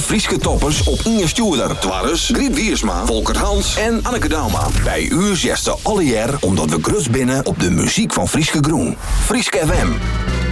Frieske toppers op Inge Stuurder. Twarres, Griet Wiersma, Volker Hans en Anneke Dauma. Bij u zegt ze alle jaar omdat we grut binnen op de muziek van Frieske Groen. Frieske FM.